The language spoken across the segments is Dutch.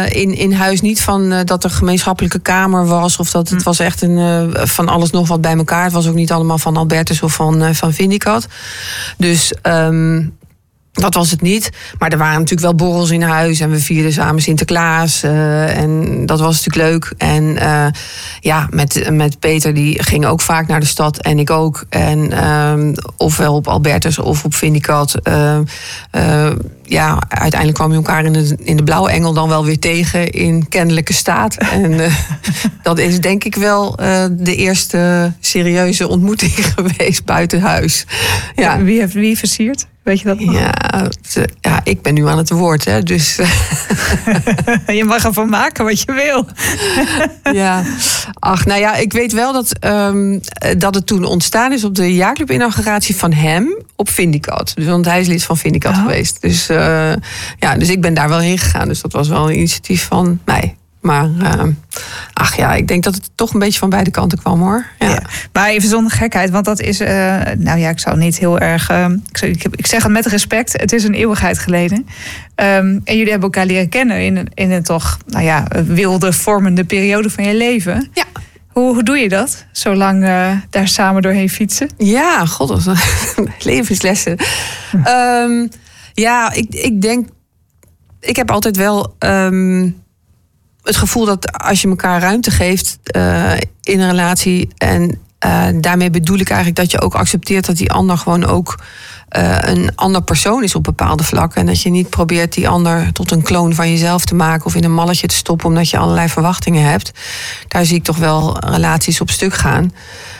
in huis niet van dat er gemeenschappelijke kamer was. Of dat het was echt van alles nog wat bij elkaar. Het was ook niet allemaal van Albertus of van Vindicat. Dus dat was het niet. Maar er waren natuurlijk wel borrels in huis. En we vierden samen Sinterklaas. En dat was natuurlijk leuk. En met Peter, die ging ook vaak naar de stad. En ik ook. En ofwel op Albertus of op Vindicat. Uiteindelijk kwam je elkaar in de Blauwe Engel dan wel weer tegen in kennelijke staat. En dat is denk ik wel de eerste serieuze ontmoeting geweest buiten huis. Ja. Wie heeft wie versierd? Weet je dat nog? Ja, ik ben nu aan het woord, hè, dus... Je mag ervan maken wat je wil. Ja. Ach, nou ja, ik weet wel dat het toen ontstaan is op de jaarclub-inauguratie van hem op Vindicat. Dus, want hij is lid van Vindicat geweest. Dus, dus ik ben daar wel heen gegaan. Dus dat was wel een initiatief van mij. Maar ik denk dat het toch een beetje van beide kanten kwam, hoor. Ja. Ja, maar even zonder gekheid, want dat is... ik zou niet heel erg... ik zeg het met respect, het is een eeuwigheid geleden. En jullie hebben elkaar leren kennen in een toch wilde, vormende periode van je leven. Ja. Hoe doe je dat? Zo lang daar samen doorheen fietsen? Ja, god, dat levenslessen. Ik denk... Ik heb altijd wel... het gevoel dat als je elkaar ruimte geeft in een relatie... en daarmee bedoel ik eigenlijk dat je ook accepteert... dat die ander gewoon ook een ander persoon is op bepaalde vlakken... en dat je niet probeert die ander tot een kloon van jezelf te maken... of in een malletje te stoppen omdat je allerlei verwachtingen hebt. Daar zie ik toch wel relaties op stuk gaan.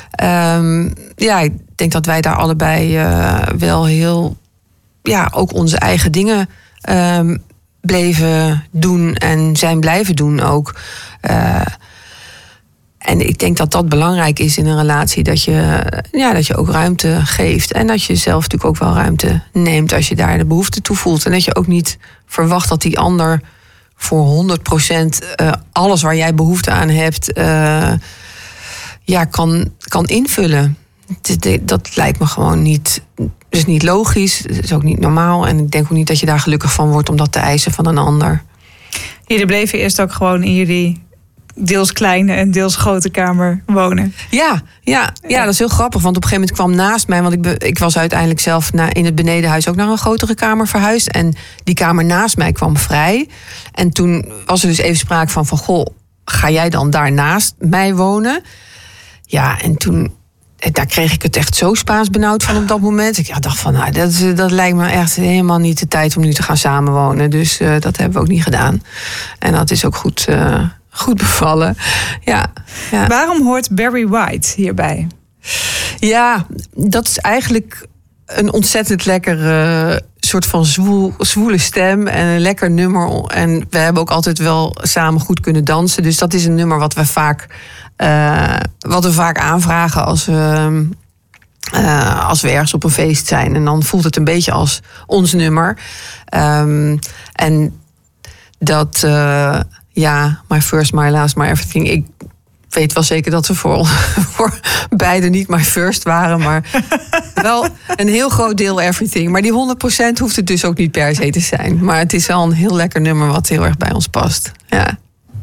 Ik denk dat wij daar allebei wel heel... ook onze eigen dingen... bleven doen en zijn blijven doen ook. En ik denk dat dat belangrijk is in een relatie. Dat je ook ruimte geeft. En dat je zelf natuurlijk ook wel ruimte neemt als je daar de behoefte toe voelt. En dat je ook niet verwacht dat die ander voor 100% alles waar jij behoefte aan hebt... kan invullen. Dat lijkt me gewoon niet... Dus niet logisch, het is ook niet normaal. En ik denk ook niet dat je daar gelukkig van wordt om dat te eisen van een ander. Jullie bleven eerst ook gewoon in jullie deels kleine en deels grote kamer wonen. Ja, dat is heel grappig. Want op een gegeven moment kwam naast mij... want ik was uiteindelijk zelf in het benedenhuis ook naar een grotere kamer verhuisd. En die kamer naast mij kwam vrij. En toen was er dus even sprake van goh, ga jij dan daar naast mij wonen? Ja, en toen... Daar kreeg ik het echt zo Spaans benauwd van op dat moment. Ik dacht van, dat lijkt me echt helemaal niet de tijd om nu te gaan samenwonen. Dus dat hebben we ook niet gedaan. En dat is ook goed bevallen. Ja. Waarom hoort Barry White hierbij? Ja, dat is eigenlijk een ontzettend lekkere soort van zwoele stem en een lekker nummer. En we hebben ook altijd wel samen goed kunnen dansen. Dus dat is een nummer wat we vaak aanvragen als we ergens op een feest zijn. En dan voelt het een beetje als ons nummer. En dat, my first, my last, my everything. Ik weet wel zeker dat we voor beide niet my first waren. Maar wel een heel groot deel everything. Maar die 100% hoeft het dus ook niet per se te zijn. Maar het is wel een heel lekker nummer wat heel erg bij ons past. Ja.